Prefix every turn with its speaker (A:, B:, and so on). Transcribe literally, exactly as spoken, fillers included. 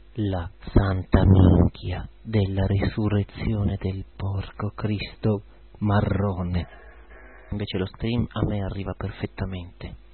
A: la santa minchia della risurrezione del porco Cristo marrone. Invece lo stream a me arriva perfettamente.